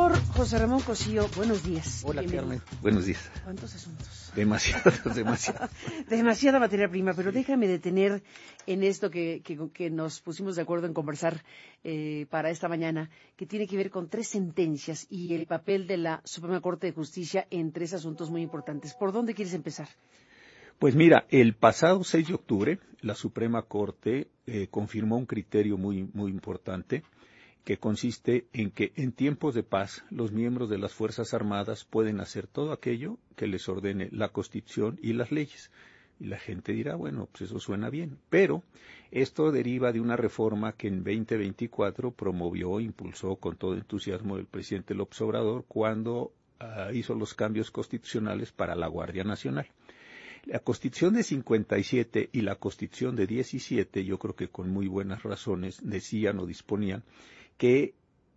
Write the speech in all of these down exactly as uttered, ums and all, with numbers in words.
Doctor José Ramón Cosío, buenos días. Hola, Bienvenido. Carmen. Buenos días. ¿Cuántos asuntos? Demasiados, demasiados. Demasiada materia prima, pero déjame detener en esto que, que, que nos pusimos de acuerdo en conversar eh, para esta mañana, que tiene que ver con tres sentencias y el papel de la Suprema Corte de Justicia en tres asuntos muy importantes. ¿Por dónde quieres empezar? Pues mira, el pasado seis de octubre, la Suprema Corte eh, confirmó un criterio muy, muy importante, que consiste en que en tiempos de paz los miembros de las Fuerzas Armadas pueden hacer todo aquello que les ordene la Constitución y las leyes. Y la gente dirá, bueno, pues eso suena bien. Pero esto deriva de una reforma que en veinte veinticuatro promovió, impulsó con todo entusiasmo el presidente López Obrador cuando uh, hizo los cambios constitucionales para la Guardia Nacional. La Constitución de cincuenta y siete y la Constitución de diecisiete, yo creo que con muy buenas razones, decían o disponían que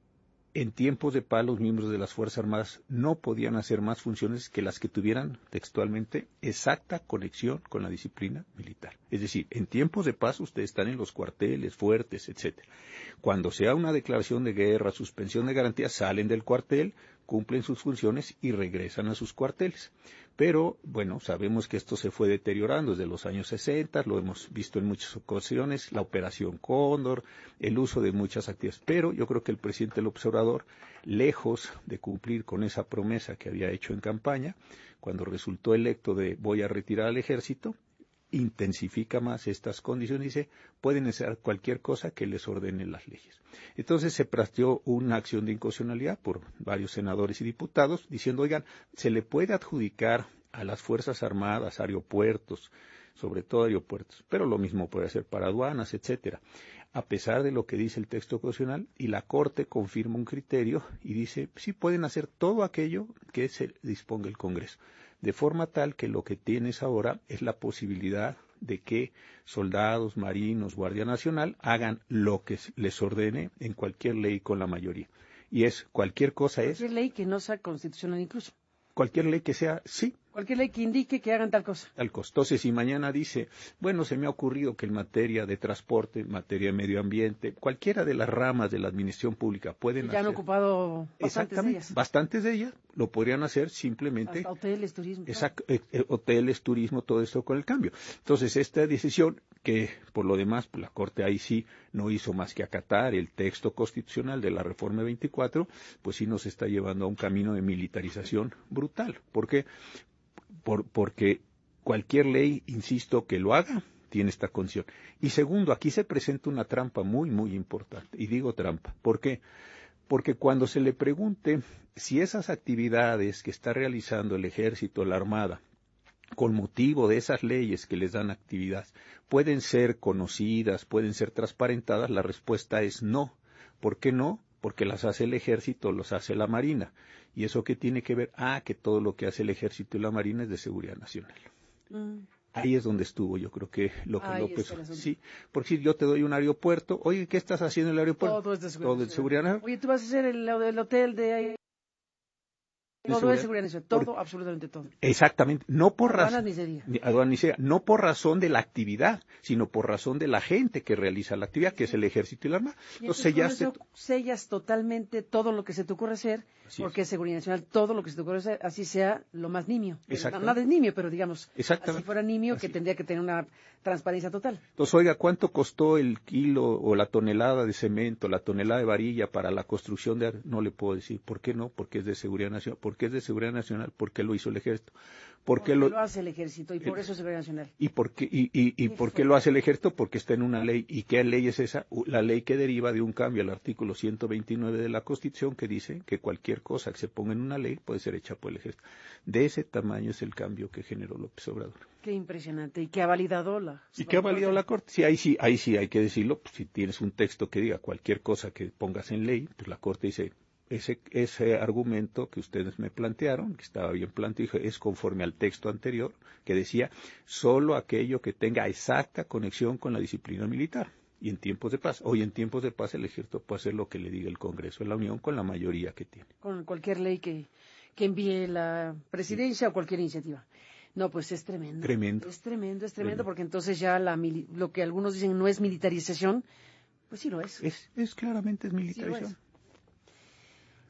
en tiempos de paz los miembros de las Fuerzas Armadas no podían hacer más funciones que las que tuvieran textualmente exacta conexión con la disciplina militar. Es decir, en tiempos de paz ustedes están en los cuarteles, fuertes, etcétera. Cuando sea una declaración de guerra, suspensión de garantías, salen del cuartel, cumplen sus funciones y regresan a sus cuarteles. Pero, bueno, sabemos que esto se fue deteriorando desde los años sesenta, lo hemos visto en muchas ocasiones, la Operación Cóndor, el uso de muchas actividades. Pero yo creo que el presidente López Obrador, lejos de cumplir con esa promesa que había hecho en campaña, cuando resultó electo de voy a retirar al ejército, intensifica más estas condiciones y dice, pueden hacer cualquier cosa que les ordenen las leyes. Entonces se planteó una acción de inconstitucionalidad por varios senadores y diputados diciendo, oigan, se le puede adjudicar a las Fuerzas Armadas, aeropuertos, sobre todo aeropuertos, pero lo mismo puede hacer para aduanas, etcétera, a pesar de lo que dice el texto constitucional, y la Corte confirma un criterio y dice, sí pueden hacer todo aquello que se disponga el Congreso. De forma tal que lo que tienes ahora es la posibilidad de que soldados, marinos, Guardia Nacional hagan lo que les ordene en cualquier ley con la mayoría. Y es, cualquier cosa es... Cualquier ley que no sea constitucional incluso. Cualquier ley que sea, sí. Cualquier ley que indique que hagan tal cosa. Tal cosa. Entonces, si mañana dice, bueno, se me ha ocurrido que en materia de transporte, en materia de medio ambiente, cualquiera de las ramas de la administración pública pueden ya hacer... han ocupado bastantes de ellas. Bastantes de ellas lo podrían hacer simplemente... Hasta hoteles, turismo. Exacto, eh, eh, hoteles, turismo, todo esto con el cambio. Entonces, esta decisión, que por lo demás, pues, la Corte ahí sí no hizo más que acatar el texto constitucional de la Reforma veinticuatro, pues sí nos está llevando a un camino de militarización brutal. ¿Por qué? Por, porque cualquier ley, insisto, que lo haga, tiene esta condición. Y segundo, aquí se presenta una trampa muy, muy importante. Y digo trampa, ¿por qué? Porque cuando se le pregunte si esas actividades que está realizando el Ejército, la Armada, con motivo de esas leyes que les dan actividad, pueden ser conocidas, pueden ser transparentadas, la respuesta es no. ¿Por qué no? Porque las hace el Ejército, los hace la Marina. ¿Y eso qué tiene que ver? Ah, que todo lo que hace el Ejército y la Marina es de seguridad nacional. Mm. Ahí es donde estuvo, yo creo que lo que López... Sí, porque si yo te doy un aeropuerto, oye, ¿qué estás haciendo en el aeropuerto? Todo es de seguridad, todo de seguridad nacional. Oye, tú vas a hacer el, el hotel de ahí. Todo es seguridad nacional, todo, por, absolutamente todo. Exactamente, no por razón, aduanas ni sería, no por razón de la actividad, sino por razón de la gente que realiza la actividad, que es el Ejército y la Armada. Entonces, entonces sellaste... sellas totalmente todo lo que se te ocurre hacer, así porque es. es seguridad nacional, todo lo que se te ocurre hacer, así sea lo más nimio. Nada es nimio, pero digamos, así fuera nimio, así. Que tendría que tener una transparencia total. Entonces, oiga, ¿cuánto costó el kilo o la tonelada de cemento, la tonelada de varilla para la construcción de... No le puedo decir, ¿por qué no? Porque es de seguridad nacional. ¿Por qué es de seguridad nacional? ¿Por qué lo hizo el Ejército? ¿Por porque qué lo... lo hace el Ejército y por el... eso es seguridad nacional. ¿Y por qué, y, y, y por qué lo hace el Ejército? Porque está en una ley. ¿Y qué ley es esa? La ley que deriva de un cambio al artículo ciento veintinueve de la Constitución, que dice que cualquier cosa que se ponga en una ley puede ser hecha por el Ejército. De ese tamaño es el cambio que generó López Obrador. Qué impresionante. ¿Y qué ha validado la ¿Y qué ha validado la Corte? Sí, ahí sí, ahí sí hay que decirlo. Pues, si tienes un texto que diga cualquier cosa que pongas en ley, pues la Corte dice... Ese, ese argumento que ustedes me plantearon, que estaba bien planteado, es conforme al texto anterior, que decía solo aquello que tenga exacta conexión con la disciplina militar. Y en tiempos de paz, hoy en tiempos de paz el Ejército puede hacer lo que le diga el Congreso de la Unión con la mayoría que tiene. Con cualquier ley que, que envíe la Presidencia sí. o cualquier iniciativa. No, pues es tremendo. Tremendo. Es tremendo, es tremendo, tremendo. Porque entonces ya la, lo que algunos dicen no es militarización, pues sí lo es. Es, es claramente es militarización. Sí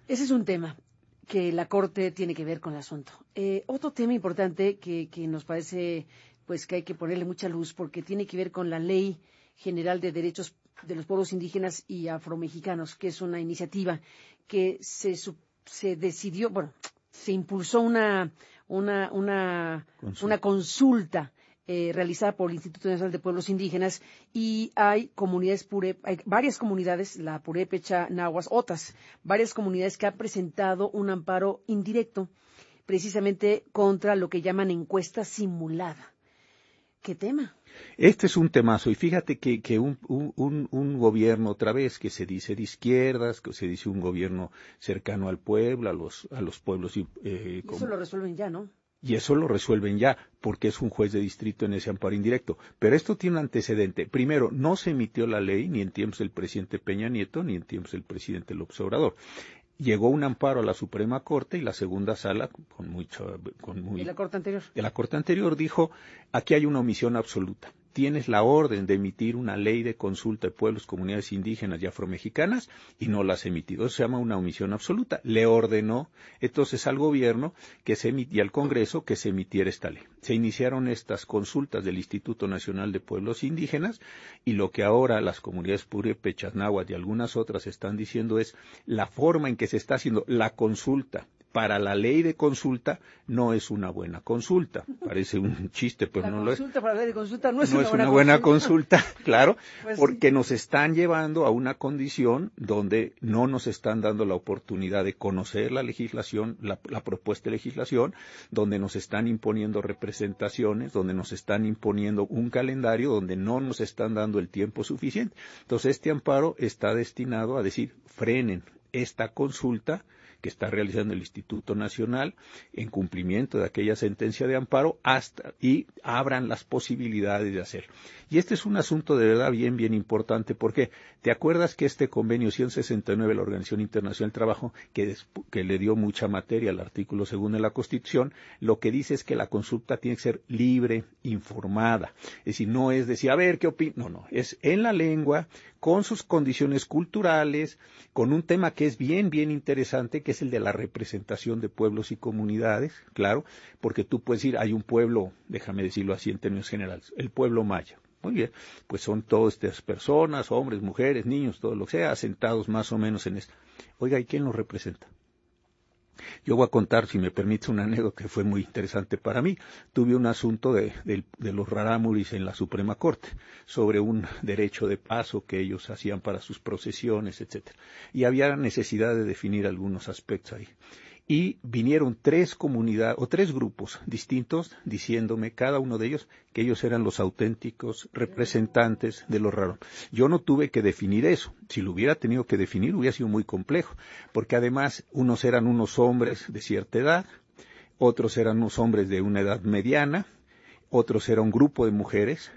Ese es un tema que la Corte tiene que ver con el asunto. Eh, otro tema importante que, que nos parece pues que hay que ponerle mucha luz porque tiene que ver con la Ley General de Derechos de los Pueblos Indígenas y Afromexicanos, que es una iniciativa que se, se decidió, bueno, se impulsó una, una, una, consulta. una consulta eh, realizada por el Instituto Nacional de Pueblos Indígenas y hay comunidades pure, hay varias comunidades, la Purépecha, Nahuas, otras, varias comunidades que han presentado un amparo indirecto precisamente contra lo que llaman encuesta simulada. ¿Qué tema? Este es un temazo y fíjate que, que un, un, un gobierno otra vez que se dice de izquierdas, que se dice un gobierno cercano al pueblo, a los, a los pueblos. Eh, y eso como, lo resuelven ya, ¿no? Y eso lo resuelven ya, porque es un juez de distrito en ese amparo indirecto. Pero esto tiene un antecedente. Primero, no se emitió la ley ni en tiempos del presidente Peña Nieto ni en tiempos del presidente López Obrador. Llegó un amparo a la Suprema Corte y la segunda sala, con mucho, con muy, ¿de la Corte anterior? De la Corte anterior dijo, aquí hay una omisión absoluta. Tienes la orden de emitir una ley de consulta de pueblos, comunidades indígenas y afromexicanas y no la has emitido. Eso se llama una omisión absoluta. Le ordenó entonces al gobierno que se emit- y al Congreso que se emitiera esta ley. Se iniciaron estas consultas del Instituto Nacional de Pueblos Indígenas y lo que ahora las comunidades purépechas, náhuatl y algunas otras están diciendo es la forma en que se está haciendo la consulta para la ley de consulta no es una buena consulta. Parece un chiste, pero la no lo es. La consulta para la ley de consulta no es, no una, es buena una buena consulta, consulta claro, pues porque sí. Nos están llevando a una condición donde no nos están dando la oportunidad de conocer la legislación, la, la propuesta de legislación, donde nos están imponiendo representaciones, donde nos están imponiendo un calendario, donde no nos están dando el tiempo suficiente. Entonces, este amparo está destinado a decir, frenen esta consulta que está realizando el Instituto Nacional en cumplimiento de aquella sentencia de amparo hasta y abran las posibilidades de hacerlo. Y este es un asunto de verdad bien, bien importante porque ¿te acuerdas que este convenio ciento sesenta y nueve de la Organización Internacional del Trabajo, que, que le dio mucha materia al artículo segundo de la Constitución, lo que dice es que la consulta tiene que ser libre, informada? Es decir, no es decir, a ver, ¿qué opina? No, no, es en la lengua, con sus condiciones culturales, con un tema que es bien, bien interesante, que es el de la representación de pueblos y comunidades, claro, porque tú puedes decir, hay un pueblo, déjame decirlo así en términos generales, el pueblo maya. Muy bien, pues son todas estas personas, hombres, mujeres, niños, todo lo que sea, asentados más o menos en esto. Oiga, ¿y quién los representa? Yo voy a contar, si me permite, una anécdota que fue muy interesante para mí. Tuve un asunto de, de, de los rarámuris en la Suprema Corte, sobre un derecho de paso que ellos hacían para sus procesiones, etcétera. Y había necesidad de definir algunos aspectos ahí. Y vinieron tres comunidades, o tres grupos distintos, diciéndome, cada uno de ellos, que ellos eran los auténticos representantes de los raros. Yo no tuve que definir eso. Si lo hubiera tenido que definir, hubiera sido muy complejo. Porque además, unos eran unos hombres de cierta edad, otros eran unos hombres de una edad mediana, otros era un grupo de mujeres,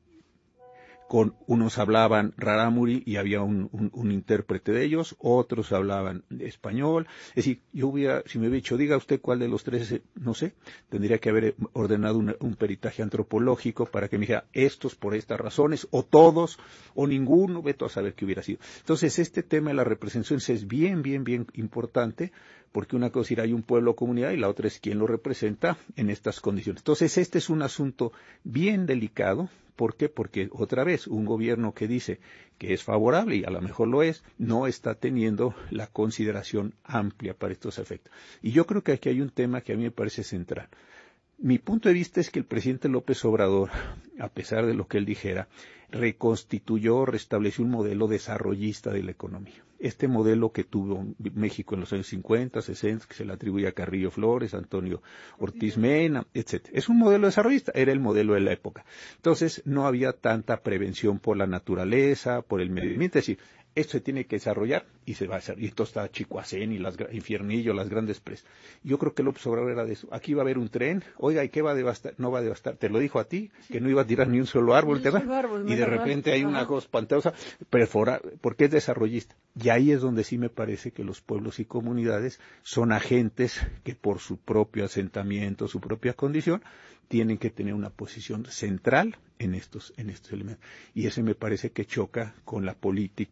con unos hablaban rarámuri y había un, un, un intérprete de ellos, otros hablaban español. Es decir, yo hubiera, si me hubiera dicho, diga usted cuál de los tres, no sé, tendría que haber ordenado un, un peritaje antropológico para que me dijera estos por estas razones, o todos, o ninguno, veto a saber qué hubiera sido. Entonces, este tema de la representación es bien, bien, bien importante, porque una cosa es decir, hay un pueblo o comunidad y la otra es quién lo representa en estas condiciones. Entonces, este es un asunto bien delicado. ¿Por qué? Porque, otra vez, un gobierno que dice que es favorable, y a lo mejor lo es, no está teniendo la consideración amplia para estos efectos. Y yo creo que aquí hay un tema que a mí me parece central. Mi punto de vista es que el presidente López Obrador, a pesar de lo que él dijera, reconstituyó, restableció un modelo desarrollista de la economía. Este modelo que tuvo México en los años cincuenta, sesenta, que se le atribuye a Carrillo Flores, Antonio Ortiz Mena, etcétera. Es un modelo desarrollista, era el modelo de la época. Entonces, no había tanta prevención por la naturaleza, por el medio ambiente, es decir, esto se tiene que desarrollar y se va a hacer. Y esto está Chicoacén y las Infiernillo, las grandes presas. Yo creo que López Obrador era de eso. Aquí va a haber un tren, oiga, ¿y qué va a devastar? No va a devastar. Te lo dijo a ti, que no iba a tirar ni un solo árbol, ni un solo árbol, y de repente hay una cosa espantosa, perforar, porque es desarrollista. Y ahí es donde sí me parece que los pueblos y comunidades son agentes que por su propio asentamiento, su propia condición, tienen que tener una posición central en estos, en estos elementos. Y ese me parece que choca con la política,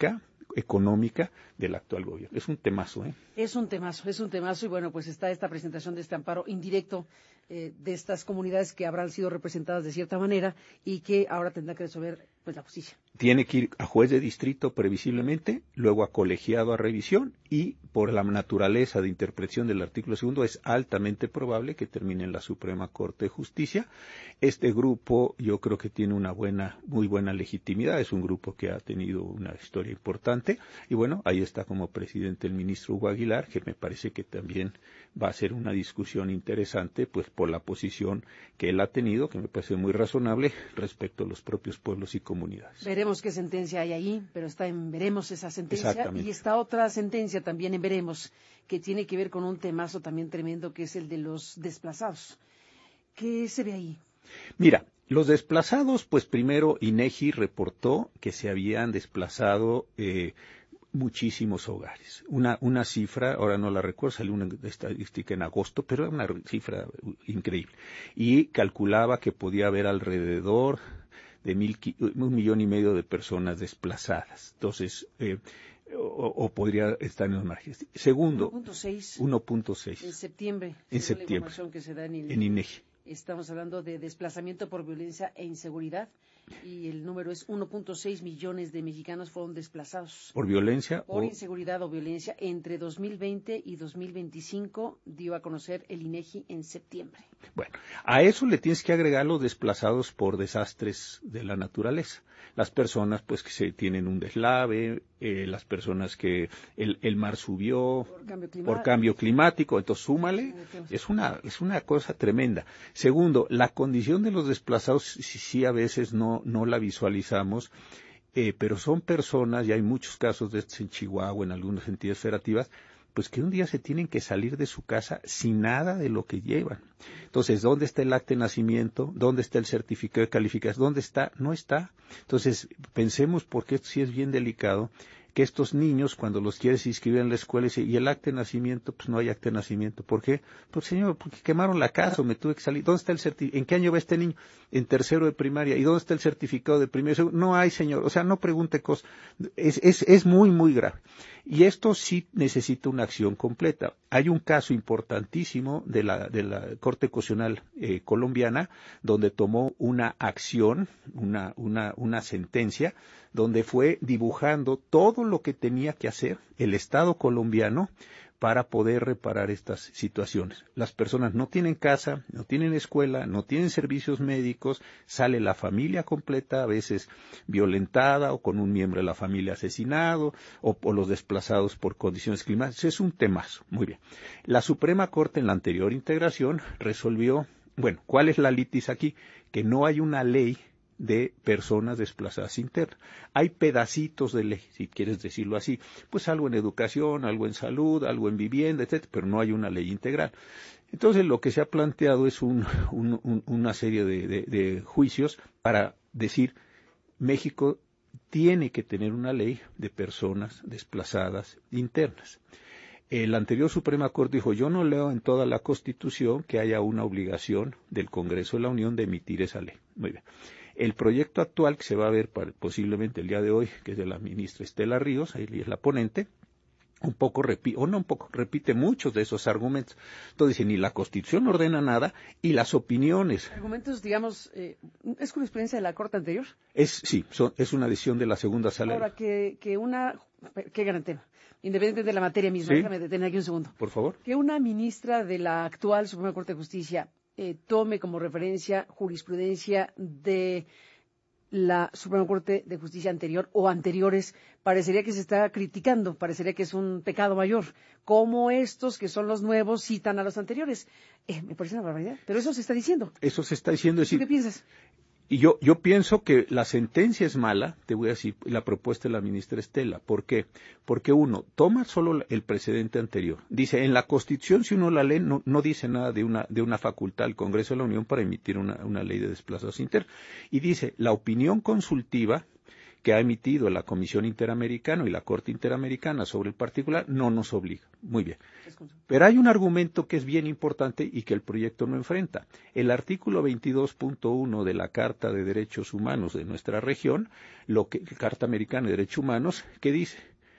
económica del actual gobierno. Es un temazo, ¿eh? Es un temazo, es un temazo y bueno, pues está esta presentación de este amparo indirecto eh, de estas comunidades que habrán sido representadas de cierta manera y que ahora tendrá que resolver pues la justicia. Tiene que ir a juez de distrito previsiblemente, luego a colegiado a revisión y por la naturaleza de interpretación del artículo segundo es altamente probable que termine en la Suprema Corte de Justicia. Este grupo yo creo que tiene una buena, muy buena legitimidad, es un grupo que ha tenido una historia importante y bueno, ahí está como presidente el ministro Hugo Aguilar, que me parece que también va a ser una discusión interesante pues por la posición que él ha tenido, que me parece muy razonable respecto a los propios pueblos y comunidades. Veremos qué sentencia hay ahí, pero está en veremos esa sentencia y está otra sentencia también en veremos que tiene que ver con un temazo también tremendo que es el de los desplazados. ¿Qué se ve ahí? Mira, los desplazados, pues primero INEGI reportó que se habían desplazado eh, muchísimos hogares. Una, una cifra, ahora no la recuerdo, salió una estadística en agosto, pero era una cifra increíble. Y calculaba que podía haber alrededor de mil, un millón y medio de personas desplazadas. Entonces, eh, o, o podría estar en los márgenes. Segundo, uno punto seis. En septiembre. En septiembre. La información que se da en, el, en INEGI. Estamos hablando de desplazamiento por violencia e inseguridad y el número es uno punto seis millones de mexicanos fueron desplazados. ¿Por violencia? Por o... inseguridad o violencia entre dos mil veinte y dos mil veinticinco, dio a conocer el INEGI en septiembre. Bueno, a eso le tienes que agregar los desplazados por desastres de la naturaleza. Las personas pues que se tienen un deslave, eh, las personas que el, el mar subió por cambio, por cambio climático, entonces súmale, es una, es una cosa tremenda. Segundo, la condición de los desplazados sí, sí a veces no, no la visualizamos, eh, pero son personas, y hay muchos casos de estos en Chihuahua, en algunas entidades federativas, pues que un día se tienen que salir de su casa sin nada de lo que llevan. Entonces, ¿dónde está el acta de nacimiento? ¿Dónde está el certificado de calificación? ¿Dónde está? No está. Entonces, pensemos, porque esto sí es bien delicado, que estos niños, cuando los quieres inscribir en la escuela, y el acta de nacimiento, pues no hay acta de nacimiento. ¿Por qué? Pues señor, porque quemaron la casa, o me tuve que salir. ¿Dónde está el certificado? ¿En qué año va este niño? En tercero de primaria. ¿Y dónde está el certificado de primero? No hay, señor. O sea, no pregunte cosas. Es, es, es muy, muy grave. Y esto sí necesita una acción completa. Hay un caso importantísimo de la, de la Corte Constitucional eh, colombiana, donde tomó una acción, una, una, una sentencia, donde fue dibujando todo lo que tenía que hacer el Estado colombiano para poder reparar estas situaciones. Las personas no tienen casa, no tienen escuela, no tienen servicios médicos, sale la familia completa, a veces violentada o con un miembro de la familia asesinado o, o los desplazados por condiciones climáticas. Es un temazo. Muy bien. La Suprema Corte en la anterior integración resolvió, bueno, ¿cuál es la litis aquí? Que no hay una ley de personas desplazadas internas. Hay pedacitos de ley, si quieres decirlo así, pues algo en educación, algo en salud, algo en vivienda, etcétera, pero no hay una ley integral. Entonces lo que se ha planteado es un, un, un, una serie de, de, de juicios para decir México tiene que tener una ley de personas desplazadas internas. El anterior Suprema Corte dijo, yo no leo en toda la Constitución que haya una obligación del Congreso de la Unión de emitir esa ley. Muy bien. El proyecto actual que se va a ver para, posiblemente el día de hoy, que es de la ministra Estela Ríos, ahí es la ponente, un poco repite, o no un poco, repite muchos de esos argumentos. Entonces dice, ni la Constitución ordena nada y las opiniones. Argumentos, digamos, eh, ¿es jurisprudencia de la Corte anterior? Es, sí, son, es una decisión de la segunda sala. Ahora, que, que una, qué gran tema, independiente de la materia misma, ¿sí? Déjame detener aquí un segundo. Por favor. Que una ministra de la actual Suprema Corte de Justicia eh, tome como referencia jurisprudencia de la Suprema Corte de Justicia anterior o anteriores, parecería que se está criticando, parecería que es un pecado mayor. Como estos, que son los nuevos, citan a los anteriores. Eh, me parece una barbaridad, pero eso se está diciendo. Eso se está diciendo. ¿Tú qué piensas? Y yo, yo pienso que la sentencia es mala, te voy a decir, la propuesta de la ministra Estela. ¿Por qué? Porque uno, toma solo el precedente anterior. Dice, en la Constitución, si uno la lee, no, no dice nada de una, de una facultad al Congreso de la Unión para emitir una, una ley de desplazados internos. Y dice, la opinión consultiva que ha emitido la Comisión Interamericana y la Corte Interamericana sobre el particular no nos obliga. Muy bien. Pero hay un argumento que es bien importante y que el proyecto no enfrenta. El artículo veintidós punto uno de la Carta de Derechos Humanos de nuestra región, lo que, Carta Americana de Derechos Humanos, que dice,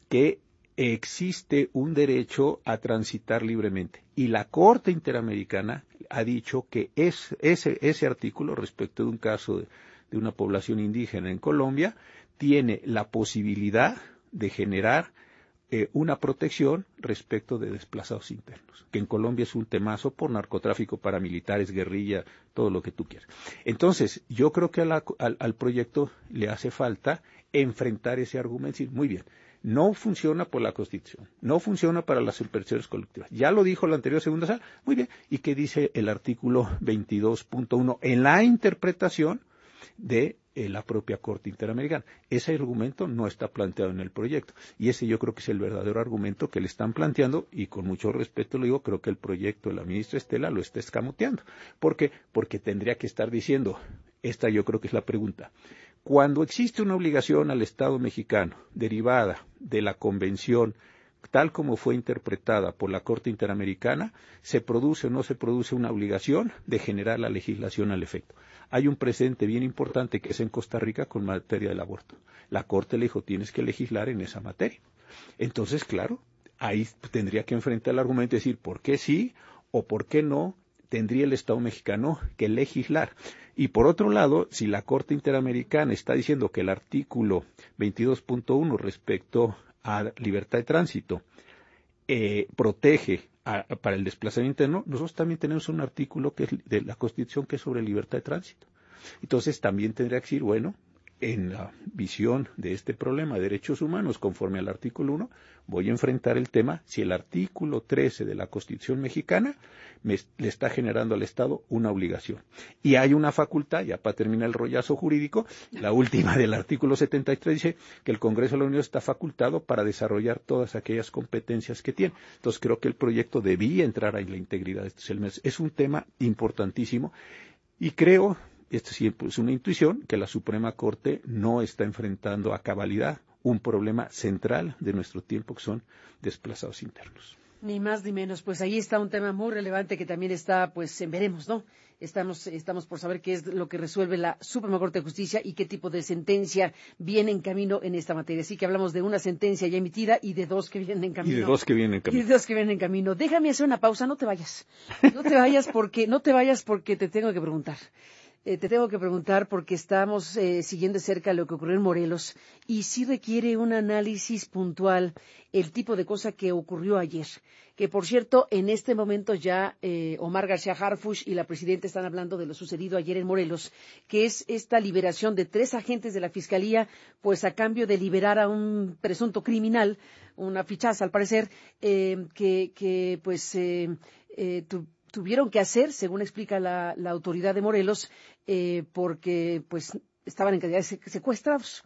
que existe un derecho a transitar libremente. Y la Corte Interamericana ha dicho que es, ese, ese artículo, respecto de un caso de, de una población indígena en Colombia, tiene la posibilidad de generar eh, una protección respecto de desplazados internos, que en Colombia es un temazo por narcotráfico, paramilitares, guerrilla, todo lo que tú quieras. Entonces, yo creo que a la, al, al proyecto le hace falta enfrentar ese argumento y decir, muy bien, no funciona por la Constitución, no funciona para las supervisiones colectivas. Ya lo dijo la anterior segunda sala, muy bien. ¿Y qué dice el artículo veintidós punto uno en la interpretación de eh, la propia Corte Interamericana? Ese argumento no está planteado en el proyecto. Y ese yo creo que es el verdadero argumento que le están planteando, y con mucho respeto lo digo, creo que el proyecto de la ministra Estela lo está escamoteando. ¿Por qué? Porque tendría que estar diciendo, esta yo creo que es la pregunta, cuando existe una obligación al Estado mexicano derivada de la Convención, tal como fue interpretada por la Corte Interamericana, ¿se produce o no se produce una obligación de generar la legislación al efecto? Hay un precedente bien importante que es en Costa Rica con materia del aborto. La Corte le dijo, tienes que legislar en esa materia. Entonces, claro, ahí tendría que enfrentar el argumento y decir, ¿por qué sí o por qué no tendría el Estado mexicano que legislar? Y por otro lado, si la Corte Interamericana está diciendo que el artículo veintidós punto uno respecto a libertad de tránsito eh, protege a, a, para el desplazamiento interno, nosotros también tenemos un artículo que es de la Constitución que es sobre libertad de tránsito. Entonces también tendría que decir, bueno, en la visión de este problema de derechos humanos, conforme al artículo uno, voy a enfrentar el tema si el artículo trece de la Constitución mexicana me, le está generando al Estado una obligación. Y hay una facultad, ya para terminar el rollazo jurídico, la última del artículo setenta y tres dice que el Congreso de la Unión está facultado para desarrollar todas aquellas competencias que tiene. Entonces creo que el proyecto debía entrar en la integridad de estos elementos. Es un tema importantísimo y creo, esto sí es una intuición, que la Suprema Corte no está enfrentando a cabalidad un problema central de nuestro tiempo, que son desplazados internos. Ni más ni menos. Pues ahí está un tema muy relevante que también está, pues, en veremos, ¿no? Estamos, estamos por saber qué es lo que resuelve la Suprema Corte de Justicia y qué tipo de sentencia viene en camino en esta materia. Así que hablamos de una sentencia ya emitida y de dos que vienen en camino. Y de dos que vienen en camino. Y de dos que vienen en camino. Déjame hacer una pausa, no te vayas. No te vayas porque, no te vayas porque te tengo que preguntar. Eh, te tengo que preguntar porque estamos eh, siguiendo de cerca lo que ocurrió en Morelos y sí requiere un análisis puntual el tipo de cosa que ocurrió ayer. Que, por cierto, en este momento ya eh, Omar García Harfuch y la presidenta están hablando de lo sucedido ayer en Morelos, que es esta liberación de tres agentes de la Fiscalía, pues a cambio de liberar a un presunto criminal, una fichaza al parecer, eh, que, que pues eh, eh, tu, tuvieron que hacer, según explica la, la autoridad de Morelos, eh, porque pues estaban en calidad de secuestrados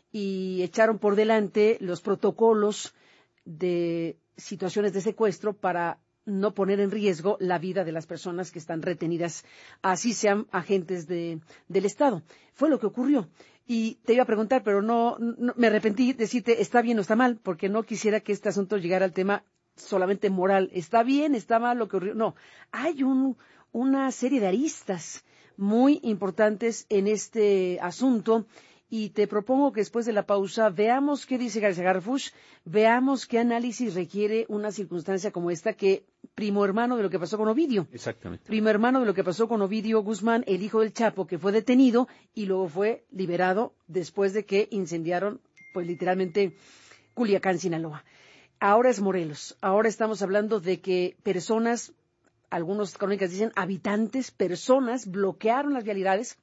y echaron por delante los protocolos de situaciones de secuestro para no poner en riesgo la vida de las personas que están retenidas, así sean agentes de, del Estado. Fue lo que ocurrió. Y te iba a preguntar, pero no, no me arrepentí de decirte está bien o está mal, porque no quisiera que este asunto llegara al tema solamente moral. ¿Está bien? ¿Está mal lo que ocurrió? No, hay un, una serie de aristas muy importantes en este asunto y te propongo que después de la pausa veamos qué dice García Harfuch, veamos qué análisis requiere una circunstancia como esta que primo hermano de lo que pasó con Ovidio. Exactamente. Primo hermano de lo que pasó con Ovidio Guzmán, el hijo del Chapo, que fue detenido y luego fue liberado después de que incendiaron, pues literalmente, Culiacán, Sinaloa. Ahora es Morelos. Ahora estamos hablando de que personas, algunos crónicas dicen habitantes, personas, bloquearon las vialidades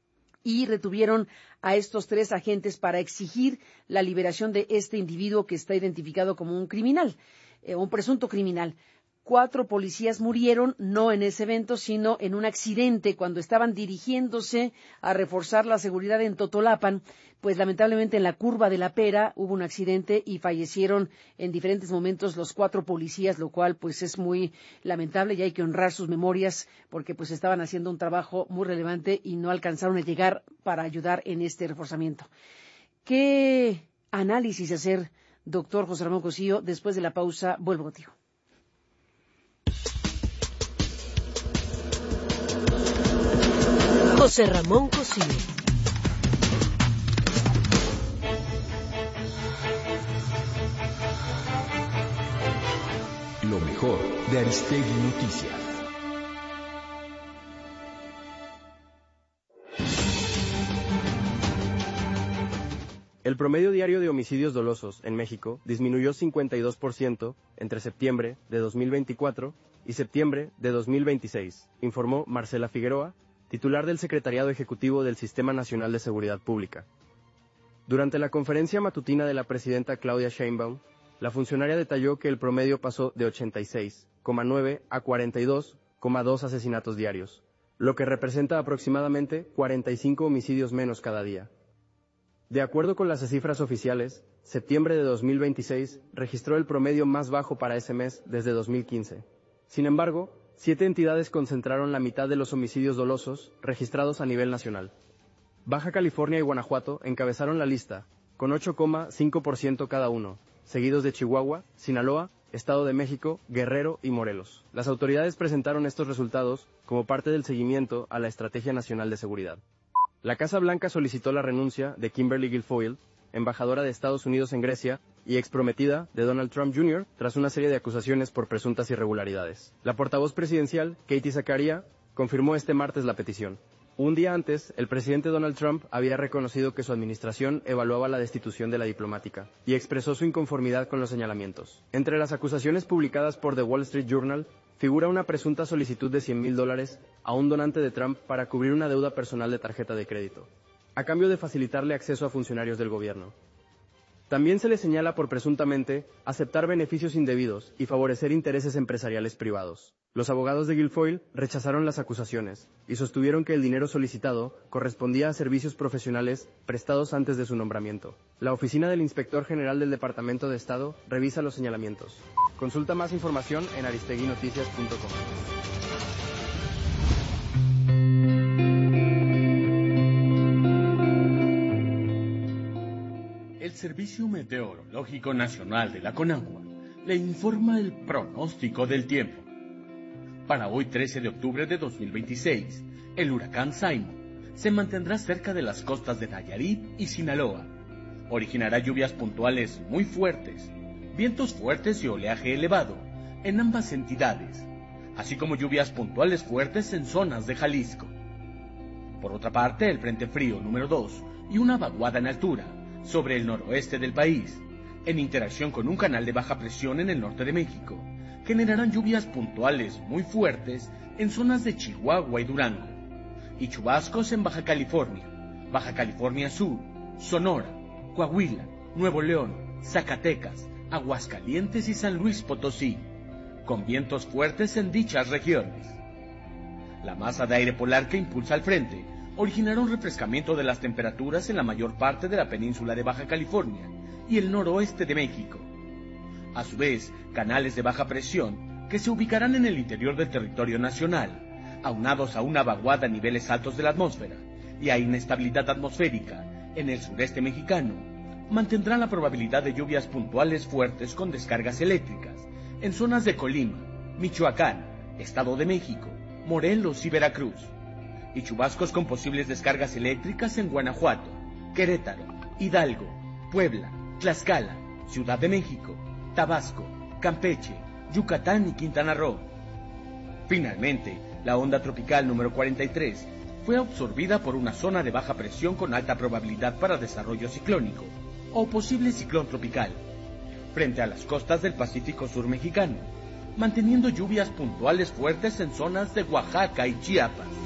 y retuvieron a estos tres agentes para exigir la liberación de este individuo que está identificado como un criminal, eh, un presunto criminal. Cuatro policías murieron, no en ese evento, sino en un accidente cuando estaban dirigiéndose a reforzar la seguridad en Totolapan. Pues lamentablemente en la curva de la Pera hubo un accidente y fallecieron en diferentes momentos los cuatro policías, lo cual pues es muy lamentable y hay que honrar sus memorias porque pues estaban haciendo un trabajo muy relevante y no alcanzaron a llegar para ayudar en este reforzamiento. ¿Qué análisis hacer, doctor José Ramón Cosío? Después de la pausa, vuelvo contigo. José Ramón Cosío. lo mejor de Aristegui Noticias. El promedio diario de homicidios dolosos en México disminuyó cincuenta y dos por ciento entre septiembre de dos mil veinticuatro y septiembre de dos mil veintiséis, informó Marcela Figueroa, titular del Secretariado Ejecutivo del Sistema Nacional de Seguridad Pública. Durante la conferencia matutina de la presidenta Claudia Sheinbaum, la funcionaria detalló que el promedio pasó de ochenta y seis coma nueve a cuarenta y dos coma dos asesinatos diarios, lo que representa aproximadamente cuarenta y cinco homicidios menos cada día. De acuerdo con las cifras oficiales, septiembre de dos mil veintiséis registró el promedio más bajo para ese mes desde dos mil quince. Sin embargo, siete entidades concentraron la mitad de los homicidios dolosos registrados a nivel nacional. Baja California y Guanajuato encabezaron la lista, con ocho coma cinco por ciento cada uno, seguidos de Chihuahua, Sinaloa, Estado de México, Guerrero y Morelos. Las autoridades presentaron estos resultados como parte del seguimiento a la Estrategia Nacional de Seguridad. La Casa Blanca solicitó la renuncia de Kimberly Guilfoyle, embajadora de Estados Unidos en Grecia y exprometida de Donald Trump junior, tras una serie de acusaciones por presuntas irregularidades. La portavoz presidencial, Katie Zakaria, confirmó este martes la petición. Un día antes, el presidente Donald Trump había reconocido que su administración evaluaba la destitución de la diplomática y expresó su inconformidad con los señalamientos. Entre las acusaciones publicadas por The Wall Street Journal, figura una presunta solicitud de cien mil dólares a un donante de Trump para cubrir una deuda personal de tarjeta de crédito, a cambio de facilitarle acceso a funcionarios del gobierno. También se le señala por presuntamente aceptar beneficios indebidos y favorecer intereses empresariales privados. Los abogados de Guilfoyle rechazaron las acusaciones y sostuvieron que el dinero solicitado correspondía a servicios profesionales prestados antes de su nombramiento. La oficina del Inspector General del Departamento de Estado revisa los señalamientos. Consulta más información en aristegui noticias punto com. El Servicio Meteorológico Nacional de la Conagua le informa el pronóstico del tiempo. Para hoy trece de octubre de dos mil veintiséis, el huracán Simon se mantendrá cerca de las costas de Nayarit y Sinaloa. Originará lluvias puntuales muy fuertes, vientos fuertes y oleaje elevado en ambas entidades, así como lluvias puntuales fuertes en zonas de Jalisco. Por otra parte, el Frente Frío número dos y una vaguada en altura sobre el noroeste del país, en interacción con un canal de baja presión en el norte de México, generarán lluvias puntuales muy fuertes en zonas de Chihuahua y Durango, y chubascos en Baja California, Baja California Sur, Sonora, Coahuila, Nuevo León, Zacatecas, Aguascalientes y San Luis Potosí, con vientos fuertes en dichas regiones. La masa de aire polar que impulsa al frente originará un refrescamiento de las temperaturas en la mayor parte de la península de Baja California y el noroeste de México. A su vez, canales de baja presión que se ubicarán en el interior del territorio nacional, aunados a una vaguada a niveles altos de la atmósfera y a inestabilidad atmosférica en el sureste mexicano, mantendrán la probabilidad de lluvias puntuales fuertes con descargas eléctricas en zonas de Colima, Michoacán, Estado de México, Morelos y Veracruz, y chubascos con posibles descargas eléctricas en Guanajuato, Querétaro, Hidalgo, Puebla, Tlaxcala, Ciudad de México, Tabasco, Campeche, Yucatán y Quintana Roo. Finalmente, la onda tropical número cuarenta y tres fue absorbida por una zona de baja presión con alta probabilidad para desarrollo ciclónico o posible ciclón tropical, frente a las costas del Pacífico Sur mexicano, manteniendo lluvias puntuales fuertes en zonas de Oaxaca y Chiapas.